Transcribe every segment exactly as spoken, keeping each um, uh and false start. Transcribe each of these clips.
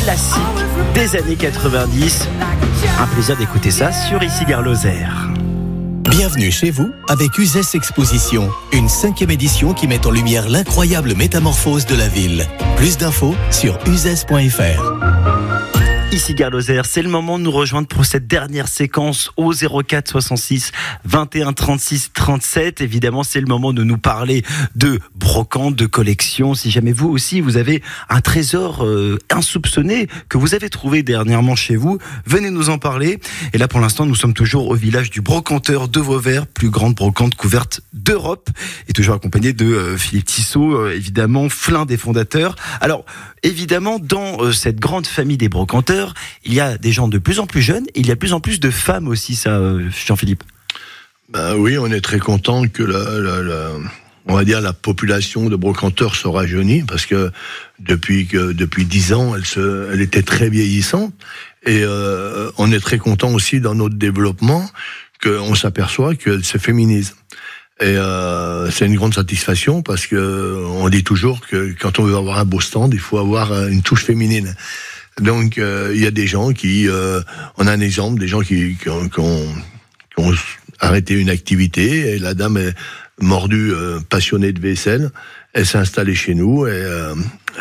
classique des années quatre-vingt-dix. Un plaisir d'écouter ça sur Ici Gare Lozère. Bienvenue chez vous avec Uzès Exposition, une cinquième édition qui met en lumière l'incroyable métamorphose de la ville. Plus d'infos sur uzès point f r. Ici Gare Lozère, c'est le moment de nous rejoindre pour cette dernière séquence au zéro quatre soixante-six vingt et un trente-six trente-sept. Évidemment, c'est le moment de nous parler de brocante, de collection. Si jamais vous aussi, vous avez un trésor euh, insoupçonné que vous avez trouvé dernièrement chez vous, venez nous en parler. Et là, pour l'instant, nous sommes toujours au village du brocanteur de Vauvert, plus grande brocante couverte d'Europe, et toujours accompagné de euh, Philippe Tissot, euh, évidemment, l'un des fondateurs. Alors, évidemment, dans euh, cette grande famille des brocanteurs, il y a des gens de plus en plus jeunes, et il y a de plus en plus de femmes aussi, ça, euh, Jean-Philippe. Ben oui, on est très content que la, la, la, on va dire la population de brocanteurs se rajeunit, parce que depuis que depuis dix ans, elle se, elle était très vieillissante, et euh, on est très content aussi dans notre développement qu'on s'aperçoit qu'elle se féminise. Et euh, c'est une grande satisfaction parce que on dit toujours que quand on veut avoir un beau stand, il faut avoir une touche féminine. Donc il euh, y a des gens qui, euh, on a un exemple, des gens qui, qui, ont, qui, ont, qui ont arrêté une activité et la dame est mordue, euh, passionnée de vaisselle. Elle s'est installée chez nous et euh,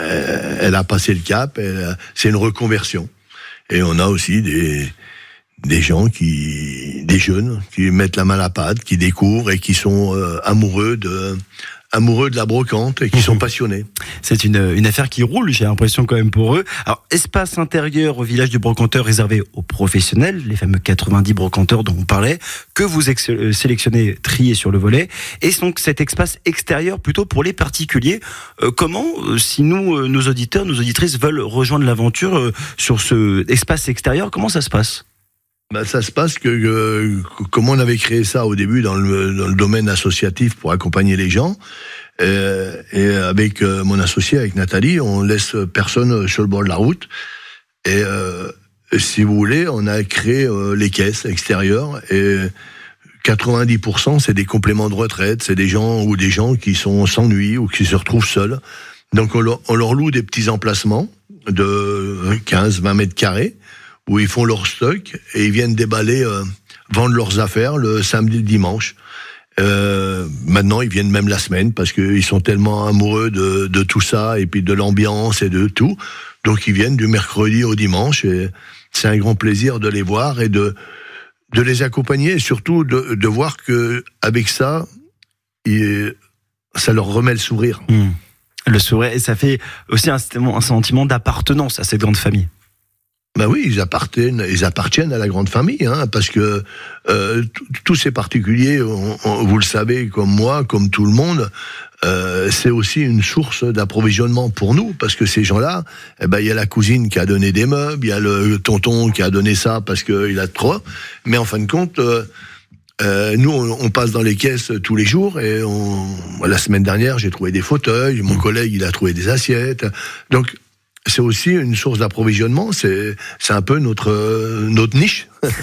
elle a passé le cap. Et, euh, c'est une reconversion. Et on a aussi des des gens qui, des jeunes qui mettent la main à la pâte, qui découvrent et qui sont euh, amoureux de amoureux de la brocante et qui sont passionnés. C'est une, une affaire qui roule, j'ai l'impression quand même pour eux. Alors, espace intérieur au village du brocanteur réservé aux professionnels, les fameux quatre-vingt-dix brocanteurs dont on parlait, que vous ex- sélectionnez, triez sur le volet. Et donc cet espace extérieur plutôt pour les particuliers. Euh, comment, euh, si nous, euh, nos auditeurs, nos auditrices veulent rejoindre l'aventure euh, sur ce espace extérieur, comment ça se passe ? Ben, ça se passe que, que, comme on avait créé ça au début dans le, dans le domaine associatif pour accompagner les gens, euh, et avec euh, mon associé, avec Nathalie, on laisse personne sur le bord de la route. Et euh, si vous voulez, on a créé euh, les caisses extérieures et quatre-vingt-dix pour cent c'est des compléments de retraite, c'est des gens ou des gens qui sont sans nuit ou qui se retrouvent seuls. Donc on leur, on leur loue des petits emplacements de quinze à vingt mètres carrés où ils font leur stock et ils viennent déballer, euh, vendre leurs affaires le samedi, le dimanche. Euh, maintenant, ils viennent même la semaine parce qu'ils sont tellement amoureux de, de tout ça et puis de l'ambiance et de tout. Donc, ils viennent du mercredi au dimanche et c'est un grand plaisir de les voir et de, de les accompagner et surtout de, de voir que avec ça, ils, ça leur remet le sourire. Mmh. Le sourire, et ça fait aussi un, un sentiment d'appartenance à cette grande famille. Ben oui, ils appartiennent, ils appartiennent à la grande famille, hein, parce que euh, tous ces particuliers, on, on, vous le savez, comme moi, comme tout le monde, euh, c'est aussi une source d'approvisionnement pour nous, parce que ces gens-là, eh ben il y a la cousine qui a donné des meubles, il y a le tonton qui a donné ça parce qu'il a trop, mais en fin de compte, euh, euh, nous on, on passe dans les caisses tous les jours et on, la semaine dernière j'ai trouvé des fauteuils, mon collègue il a trouvé des assiettes, donc c'est aussi une source d'approvisionnement, c'est, c'est un peu notre, euh, notre niche.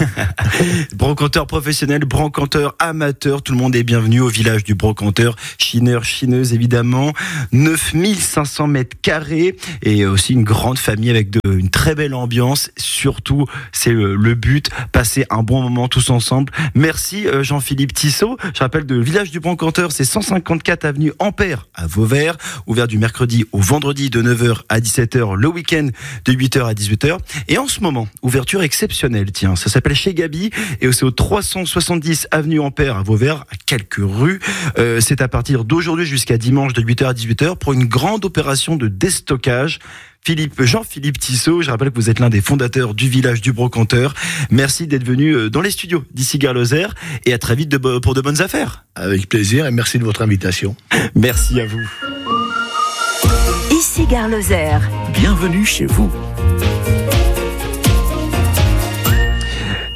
Brocanteur professionnel, brocanteur amateur, tout le monde est bienvenu au village du brocanteur, chineur, chineuse évidemment, neuf mille cinq cents mètres carrés et aussi une grande famille avec de, une très belle ambiance, surtout c'est le, le but, passer un bon moment tous ensemble. Merci Jean-Philippe Tissot, je rappelle de village du brocanteur, c'est cent cinquante-quatre avenue Ampère à Vauvert, ouvert du mercredi au vendredi de neuf heures à dix-sept heures, le week-end de huit heures à dix-huit heures et en ce moment, ouverture exceptionnelle, tiens, ça s'appelle Chez Gabi et c'est au trois cent soixante-dix avenue Ampère à Vauvert, à quelques rues. Euh, c'est à partir d'aujourd'hui jusqu'à dimanche de huit heures à dix-huit heures pour une grande opération de déstockage. Philippe, Jean-Philippe Tissot, je rappelle que vous êtes l'un des fondateurs du village du brocanteur. Merci d'être venu dans les studios d'Ici Gare Lozère et à très vite de, pour de bonnes affaires. Avec plaisir et merci de votre invitation. Merci à vous. Ici Gare Lozère. Bienvenue chez vous.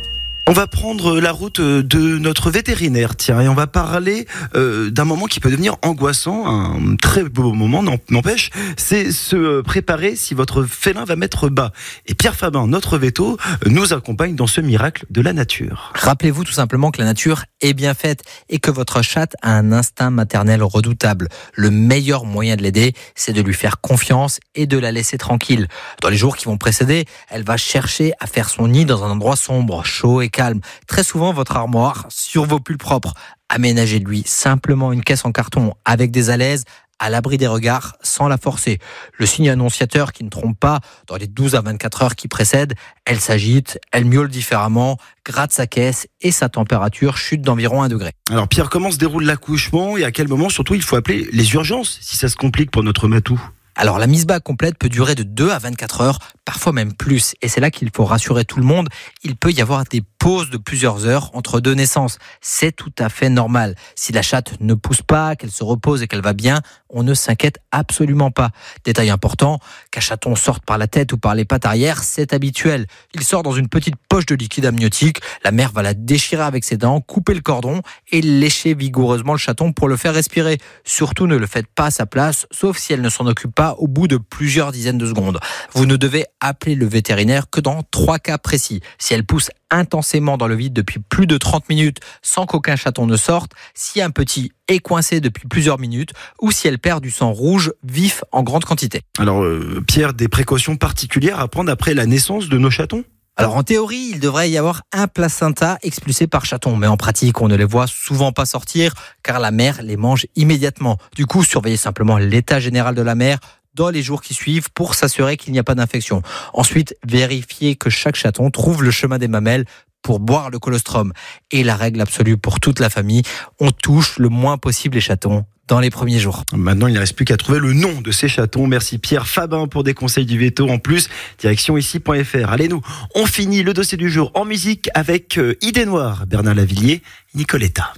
On va prendre la route de notre vétérinaire, tiens, et on va parler euh, d'un moment qui peut devenir angoissant, un très beau moment, n'empêche, c'est se préparer si votre félin va mettre bas. Et Pierre Fabin, notre véto, nous accompagne dans ce miracle de la nature. Rappelez-vous tout simplement que la nature est bien faite et que votre chatte a un instinct maternel redoutable. Le meilleur moyen de l'aider, c'est de lui faire confiance et de la laisser tranquille. Dans les jours qui vont précéder, elle va chercher à faire son nid dans un endroit sombre, chaud et calme. Très souvent, votre armoire sur vos pulls propres. Aménagez-lui simplement une caisse en carton avec des alaises, à l'abri des regards, sans la forcer. Le signe annonciateur qui ne trompe pas, dans les douze à vingt-quatre heures qui précèdent, elle s'agite, elle miaule différemment, gratte sa caisse et sa température chute d'environ un degré. Alors Pierre, comment se déroule l'accouchement et à quel moment surtout il faut appeler les urgences si ça se complique pour notre matou ? Alors la mise bas complète peut durer de deux à vingt-quatre heures, parfois même plus. Et c'est là qu'il faut rassurer tout le monde. Il peut y avoir des pauses de plusieurs heures entre deux naissances. C'est tout à fait normal. Si la chatte ne pousse pas, qu'elle se repose et qu'elle va bien, on ne s'inquiète absolument pas. Détail important, qu'un chaton sorte par la tête ou par les pattes arrière, c'est habituel. Il sort dans une petite poche de liquide amniotique. La mère va la déchirer avec ses dents, couper le cordon et lécher vigoureusement le chaton pour le faire respirer. Surtout ne le faites pas à sa place, sauf si elle ne s'en occupe pas au bout de plusieurs dizaines de secondes. Vous ne devez appeler le vétérinaire que dans trois cas précis. Si elle pousse intensément dans le vide depuis plus de trente minutes sans qu'aucun chaton ne sorte, si un petit est coincé depuis plusieurs minutes ou si elle perd du sang rouge vif en grande quantité. Alors euh, Pierre, des précautions particulières à prendre après la naissance de nos chatons ? Alors en théorie, il devrait y avoir un placenta expulsé par chaton, mais en pratique, on ne les voit souvent pas sortir car la mère les mange immédiatement. Du coup, surveillez simplement l'état général de la mère dans les jours qui suivent pour s'assurer qu'il n'y a pas d'infection. Ensuite, vérifiez que chaque chaton trouve le chemin des mamelles pour boire le colostrum. Et la règle absolue pour toute la famille, on touche le moins possible les chatons dans les premiers jours. Maintenant, il ne reste plus qu'à trouver le nom de ces chatons. Merci Pierre Fabin pour des conseils du veto. En plus, direction ici point f r. Allez, nous, on finit le dossier du jour en musique avec euh, Idée Noire, Bernard Lavillier, Nicoletta.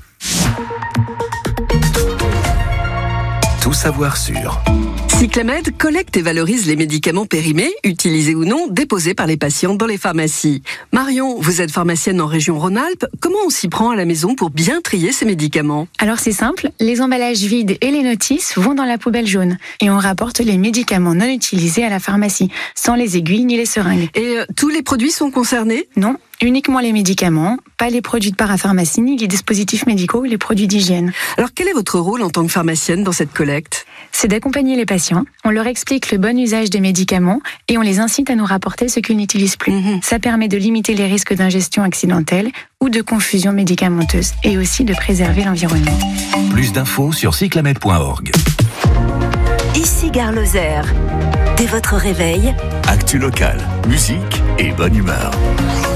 Tout savoir sur Cyclamed collecte et valorise les médicaments périmés, utilisés ou non, déposés par les patients dans les pharmacies. Marion, vous êtes pharmacienne en région Rhône-Alpes. Comment on s'y prend à la maison pour bien trier ces médicaments ? Alors c'est simple, les emballages vides et les notices vont dans la poubelle jaune. Et on rapporte les médicaments non utilisés à la pharmacie, sans les aiguilles ni les seringues. Et euh, tous les produits sont concernés ? Non, uniquement les médicaments, pas les produits de parapharmacie, ni les dispositifs médicaux ou les produits d'hygiène. Alors quel est votre rôle en tant que pharmacienne dans cette collecte ? C'est d'accompagner les patients, on leur explique le bon usage des médicaments et on les incite à nous rapporter ce qu'ils n'utilisent plus. Mmh. Ça permet de limiter les risques d'ingestion accidentelle ou de confusion médicamenteuse et aussi de préserver l'environnement. Plus d'infos sur cyclamed point org. Ici Gare Lozère. Dès votre réveil, actu local, musique et bonne humeur.